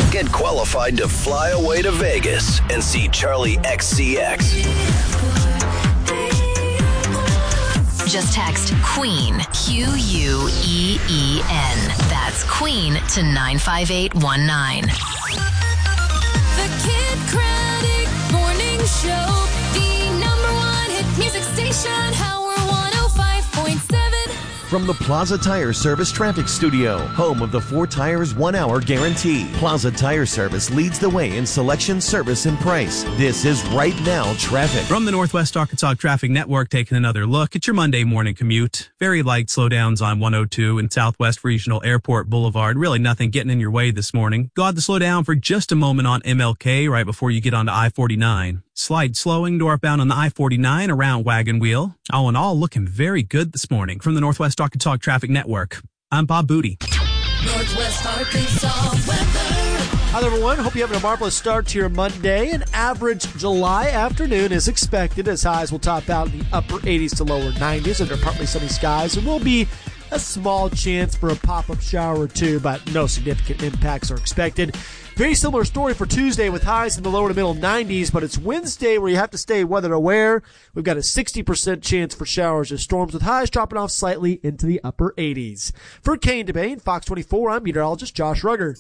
Get qualified to fly away to Vegas and see Charlie XCX. Just text QUEEN, QUEEN. That's QUEEN to 95819. The Kid Craddock Morning Show, the #1 hit music station, Howard 105.7. From the Plaza Tire Service Traffic Studio, home of the 4 Tires 1 Hour Guarantee. Plaza Tire Service leads the way in selection, service, and price. This is Right Now Traffic. From the Northwest Arkansas Traffic Network, taking another look at your Monday morning commute. Very light slowdowns on 102 and Southwest Regional Airport Boulevard. Really nothing getting in your way this morning. Go ahead to slow down for just a moment on MLK right before you get onto I-49. Slight slowing northbound on the I-49 around Wagon Wheel. All in all, looking very good this morning. From the Northwest Arkansas Traffic Network, I'm Bob Booty. Northwest Arkansas weather. Hi, everyone. Hope you're having a marvelous start to your Monday. An average July afternoon is expected as highs will top out in the upper 80s to lower 90s under partly sunny skies. There will be a small chance for a pop-up shower or two, but no significant impacts are expected. Very similar story for Tuesday with highs in the lower to middle 90s, but it's Wednesday where you have to stay weather aware. We've got a 60% chance for showers or storms with highs dropping off slightly into the upper 80s. For Kane DeBane, Fox 24, I'm meteorologist Josh Rugger.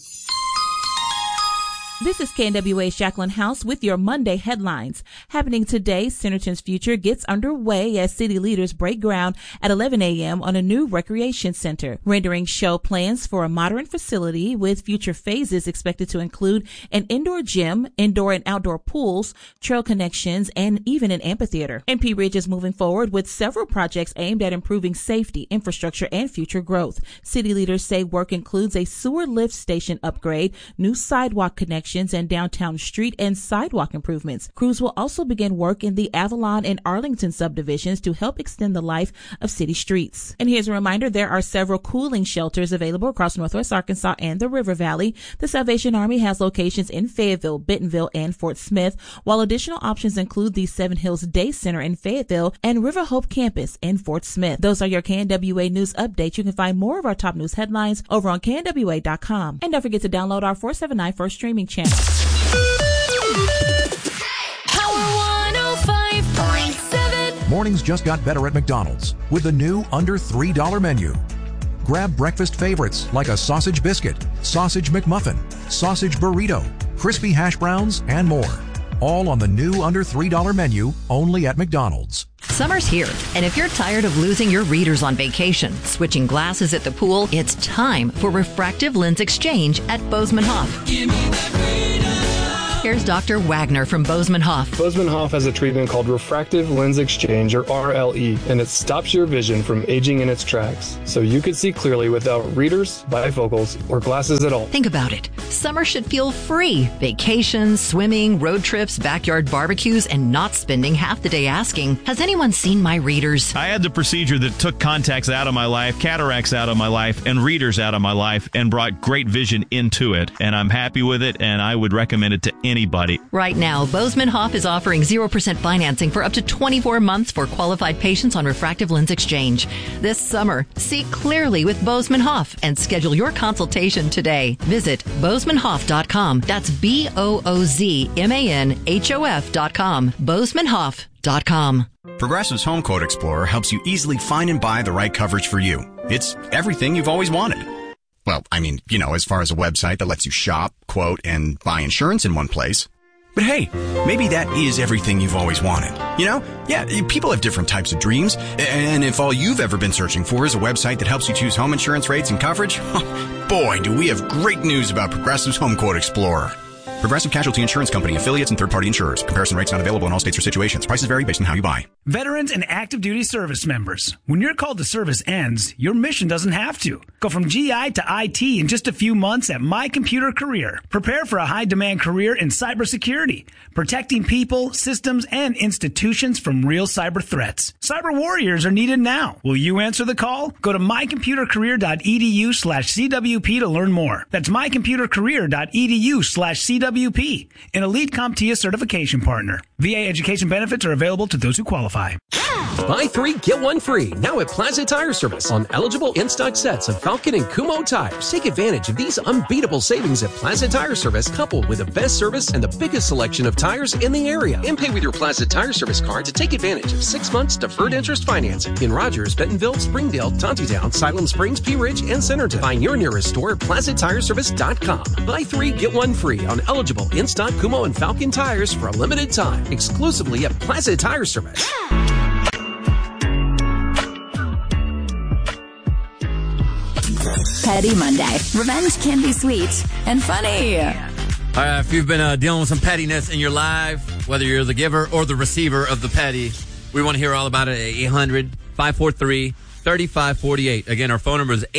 This is KNWA's Jacqueline House with your Monday headlines. Happening today, Centerton's future gets underway as city leaders break ground at 11 a.m. on a new recreation center. Rendering show plans for a modern facility with future phases expected to include an indoor gym, indoor and outdoor pools, trail connections, and even an amphitheater. MP Ridge is moving forward with several projects aimed at improving safety, infrastructure, and future growth. City leaders say work includes a sewer lift station upgrade, new sidewalk connections, and downtown street and sidewalk improvements. Crews will also begin work in the Avalon and Arlington subdivisions to help extend the life of city streets. And here's a reminder, there are several cooling shelters available across Northwest Arkansas and the River Valley. The Salvation Army has locations in Fayetteville, Bentonville, and Fort Smith, while additional options include the Seven Hills Day Center in Fayetteville and River Hope Campus in Fort Smith. Those are your KNWA news updates. You can find more of our top news headlines over on KNWA.com. And don't forget to download our 479 First streaming channel. Power 105.7. Mornings just got better at McDonald's with the new under $3 menu. Grab breakfast favorites like a sausage biscuit, sausage McMuffin, sausage burrito, crispy hash browns, and more. All on the new under $3 menu only at McDonald's. Summer's here, and if you're tired of losing your readers on vacation, switching glasses at the pool, it's time for refractive lens exchange at Bozeman Hoff. Give me that freedom. Here's Dr. Wagner from Bozeman Hoff. Bozeman Hoff has a treatment called refractive lens exchange, or RLE, and it stops your vision from aging in its tracks, so you could see clearly without readers, bifocals, or glasses at all. Think about it. Summer should feel free. Vacations, swimming, road trips, backyard barbecues, and not spending half the day asking, has anyone seen my readers? I had the procedure that took contacts out of my life, cataracts out of my life, and readers out of my life, and brought great vision into it, and I'm happy with it, and I would recommend it to anybody. Right now, Bozeman Hoff is offering 0% financing for up to 24 months for qualified patients on refractive lens exchange. This summer, see clearly with Bozeman Hoff and schedule your consultation today. Visit BozemanHoff.com. That's BOZMANHOF.com. BozemanHoff.com. Progressive's Home Quote Explorer helps you easily find and buy the right coverage for you. It's everything you've always wanted. Well, I mean, as far as a website that lets you shop, quote, and buy insurance in one place. But hey, maybe that is everything you've always wanted. Yeah, people have different types of dreams. And if all you've ever been searching for is a website that helps you choose home insurance rates and coverage, boy, do we have great news about Progressive's Home Quote Explorer. Progressive Casualty Insurance Company, affiliates, and third-party insurers. Comparison rates not available in all states or situations. Prices vary based on how you buy. Veterans and active duty service members. When your call to service ends, your mission doesn't have to. Go from GI to IT in just a few months at My Computer Career. Prepare for a high-demand career in cybersecurity, protecting people, systems, and institutions from real cyber threats. Cyber warriors are needed now. Will you answer the call? Go to mycomputercareer.edu/CWP to learn more. That's mycomputercareer.edu/CWP. An elite CompTIA certification partner. VA education benefits are available to those who qualify. Buy 3, get 1 free. Now at Plaza Tire Service on eligible in-stock sets of Falcon and Kumho tires. Take advantage of these unbeatable savings at Plaza Tire Service, coupled with the best service and the biggest selection of tires in the area. And pay with your Plaza Tire Service card to take advantage of 6 months deferred interest financing in Rogers, Bentonville, Springdale, Tontitown, Siloam Springs, Pea Ridge, and Centerton. Find your nearest store at PlazaTireService.com. Buy 3, get 1 free on eligible in-stock Kumho and Falcon tires for a limited time, exclusively at Plaza Tire Service. Petty Monday. Revenge can be sweet and funny. All right, if you've been dealing with some pettiness in your life, whether you're the giver or the receiver of the petty, we want to hear all about it at 800-543-3548. Again, our phone number is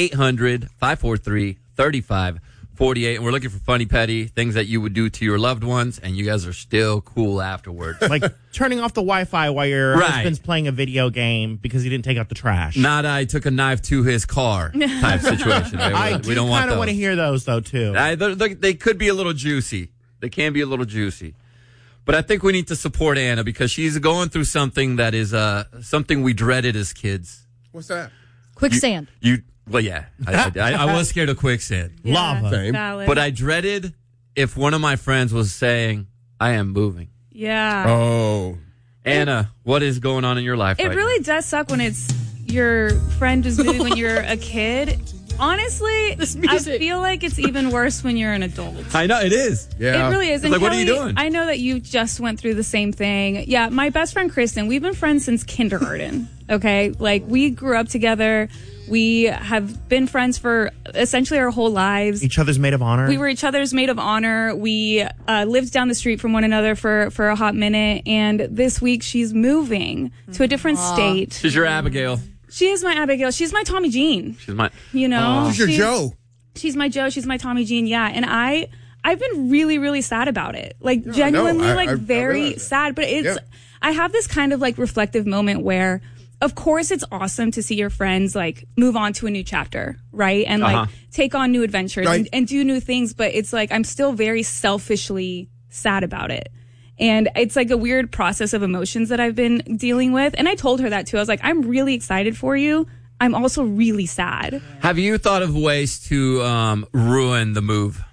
800-543-3548. And we're looking for funny, petty things that you would do to your loved ones, and you guys are still cool afterwards. Like turning off the Wi-Fi while your husband's playing a video game because he didn't take out the trash. Not I took a knife to his car type situation. We don't want kind of want to hear those, though, too. They could be a little juicy. They can be a little juicy. But I think we need to support Anna because she's going through something that is something we dreaded as kids. What's that? Quicksand. Well, yeah. I was scared of quicksand. Yeah, lava. valid. But I dreaded if one of my friends was saying, I am moving. Yeah. Oh. Anna, what is going on in your life It right really does suck when it's your friend is moving when you're a kid. Honestly, I feel like it's even worse when you're an adult. I know, it is. Yeah. It really is. And like, what are Kelly, you doing? I know that you just went through the same thing. Yeah, my best friend, Kristen, we've been friends since kindergarten, okay? Like, we grew up together. We have been friends for essentially our whole lives. Each other's maid of honor. We were each other's maid of honor. We lived down the street from one another for a hot minute. And this week, she's moving to a different state. She's your Abigail. She is my Abigail. She's my Tommy Jean. She's my... You know? She's your Joe. She's my Joe. She's my Tommy Jean. Yeah. And I've been really, really sad about it. Like, genuinely, I very realize that. sad. But it's... Yeah. I have this kind of, like, reflective moment where... Of course, it's awesome to see your friends like move on to a new chapter, right? And like take on new adventures and do new things. But it's like I'm still very selfishly sad about it. And it's like a weird process of emotions that I've been dealing with. And I told her that too. I was like, I'm really excited for you. I'm also really sad. Have you thought of ways to ruin the move?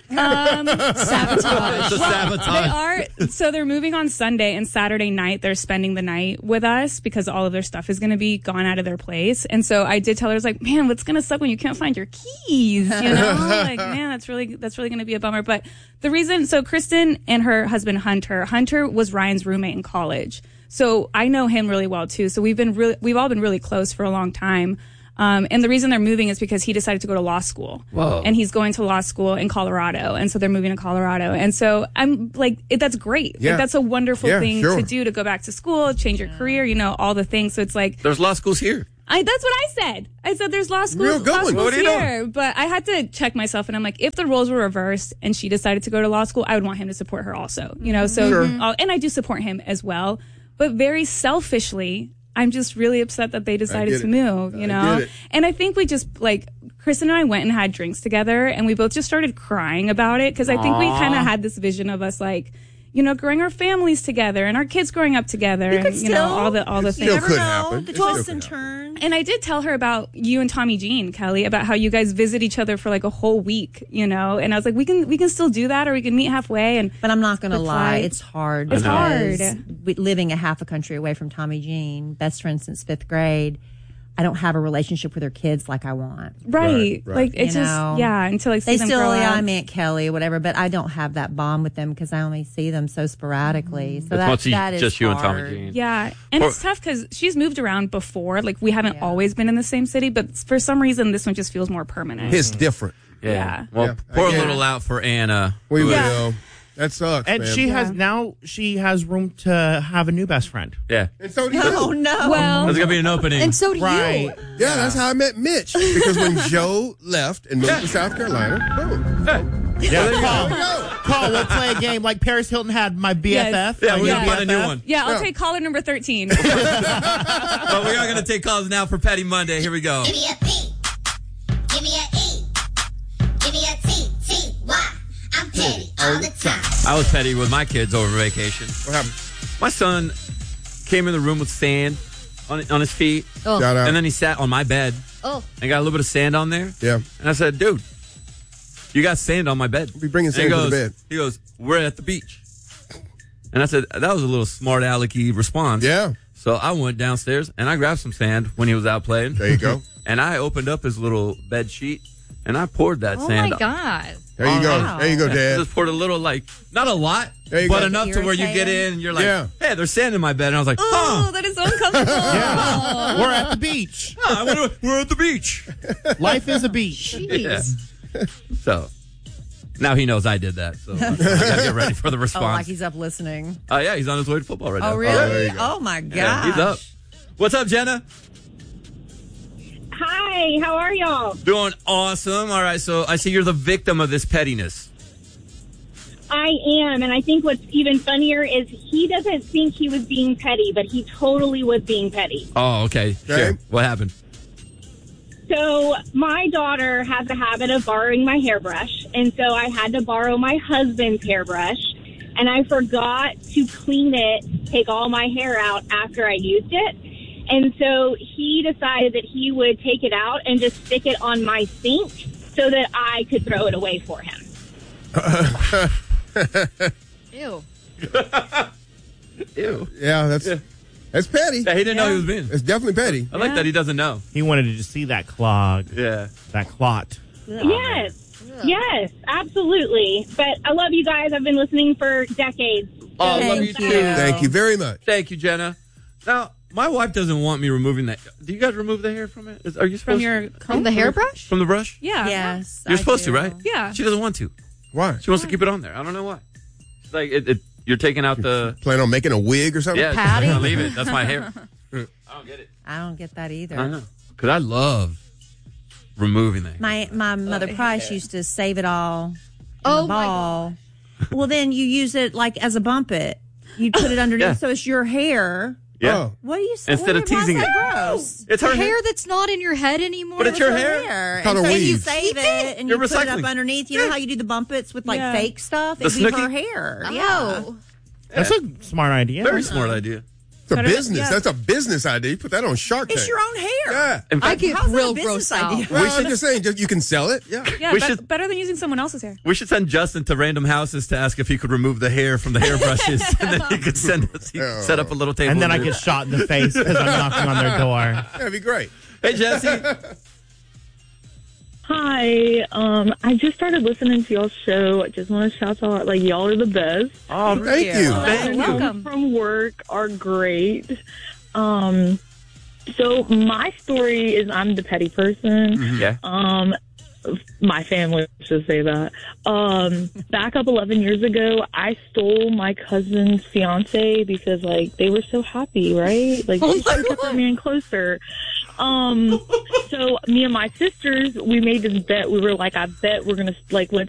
Sabotage. It's a sabotage. They're moving on Sunday, and Saturday night they're spending the night with us because all of their stuff is going to be gone out of their place. And so I did tell her, I was like, man, what's going to suck when you can't find your keys? You know, like, man, that's really going to be a bummer. But the reason, so Kristen and her husband Hunter was Ryan's roommate in college. So I know him really well too. So we've all been really close for a long time. And the reason they're moving is because he decided to go to law school. Whoa. And he's going to law school in Colorado. And so they're moving to Colorado. And so I'm like, that's great. Yeah. Like, that's a wonderful thing sure. to do, to go back to school, change your career, you know, all the things. So it's like, There's law schools here. that's what I said. I said there's law schools, Real good one. What are you here. But I had to check myself, and I'm like, if the roles were reversed and she decided to go to law school, I would want him to support her also. You know, so and I do support him as well. But very selfishly, I'm just really upset that they decided to move, you know? And I think we just, like, Kristen and I went and had drinks together, and we both just started crying about it, because I think we kind of had this vision of us, like, you know, growing our families together and our kids growing up together, and you know, all the things. Still could happen. The twists and turns. And I did tell her about you and Tommy Jean, Kelly, about how you guys visit each other for like a whole week, you know. And I was like, we can still do that, or we can meet halfway. But I'm not going to lie, it's hard. It's hard. Living a half a country away from Tommy Jean, best friend since 5th grade. I don't have a relationship with her kids like I want. Right. Like, it's just, until I see them grow up. I'm Aunt Kelly or whatever, but I don't have that bond with them because I only see them so sporadically. So that is just you and hard. Tommy Jean. Yeah. And it's tough because she's moved around before. Like, we haven't always been in the same city, but for some reason, this one just feels more permanent. It's different. Yeah. Well, pour a little out for Anna. We will. That sucks, and man. she has room to have a new best friend. Yeah. And so do you. Oh, no. Well, there's going to be an opening. And so do you. Yeah, that's how I met Mitch. Because when Joe left and moved to South Carolina, boom. Yeah, Call, we'll play a game like Paris Hilton had my BFF. Yes. Yeah, we're going to find a new one. Yeah, I'll take caller number 13. But we are going to take calls now for Petty Monday. Here we go. Give me a P. Give me a E. Give me a T. T-Y. I'm petty all the time. I was petty with my kids over vacation. What happened? My son came in the room with sand on his feet. Oh. Shout out. And then he sat on my bed. Oh. And got a little bit of sand on there. Yeah. And I said, dude, you got sand on my bed. Be bringing sand to the bed. He goes, we're at the beach. And I said, that was a little smart alecky response. Yeah. So I went downstairs and I grabbed some sand when he was out playing. There you go. And I opened up his little bed sheet and I poured that sand. Oh my God. There you go. Wow. There you go, Dad. Just poured a little, like, not a lot, but go. Enough to where you get in and you're like, hey, there's sand in my bed. And I was like, oh, that is so uncomfortable. Yeah. We're at the beach. We're at the beach. Life is a beach. Jeez. Yeah. So now he knows I did that. So I got to get ready for the response. Oh, like he's up listening. Oh, yeah, he's on his way to football right now. Oh, really? Oh, my gosh. Yeah, he's up. What's up, Jenna? Hi, how are y'all? Doing awesome. All right, so I see you're the victim of this pettiness. I am, and I think what's even funnier is he doesn't think he was being petty, but he totally was being petty. Oh, okay. Sure. What happened? So my daughter has a habit of borrowing my hairbrush, and so I had to borrow my husband's hairbrush, and I forgot to clean it, take all my hair out after I used it. And so he decided that he would take it out and just stick it on my sink so that I could throw it away for him. Ew. Ew. Yeah, that's petty. Yeah, he didn't know he was being. It's definitely petty. I like that he doesn't know. He wanted to just see that clog. Yeah. That clot. Yes, absolutely. But I love you guys. I've been listening for decades. Oh, I love you too. Thank you very much. Thank you, Jenna. Now, my wife doesn't want me removing that. Do you guys remove the hair from it? Are you supposed from the hairbrush? From the brush? Yeah. Yes. You're supposed to, right? Yeah. She doesn't want to. Why? She wants to keep it on there. I don't know why. It's like you're taking out the. Plan on making a wig or something? Yeah, Patty? I'm gonna leave it. That's my hair. I don't get it. I don't get that either. I know. Because I love removing that. My mother Price used to save it all in Oh, the my ball. Well, then you use it like as a bump it. You put it underneath, Yeah. so it's your hair. Yeah. Oh. What do you say? Instead of teasing why is it. that gross? It's her The hair. hair that's not in your head anymore. But it's your hair. And Called a so you weave. save it and You're you put it recycling. up underneath. You know how you do the bump its with like Yeah. fake stuff? The It'd be Snooki? her hair. Yeah. Oh. That's a smart idea. Very smart idea. It's a Better- business. yeah. That's a business idea. You put that on Shark Tank. It's your own hair. Yeah. In I fact, get How's that a real business grossed out. idea? Well, I'm just saying, you can sell it. Yeah. Yeah, We should- better than using someone else's hair. we should send Justin to random houses to ask if he could remove the hair from the hairbrushes, and then he could send us. He could set up a little table. And then I there. get shot in the face because I'm knocking on their door. That'd be great. Hey, Jesse. Hi, I just started listening to y'all's show. I just want to shout out, like, y'all are the best. Oh, Thank you. Thank you. Welcome. From work are great. So my story is I'm the petty person. Yeah. My family should say that. Back up 11 years ago, I stole my cousin's fiance because, like, they were so happy, right? Like, they took me in closer. So me and my sisters, we made this bet. We were like, I bet we're gonna, like, let's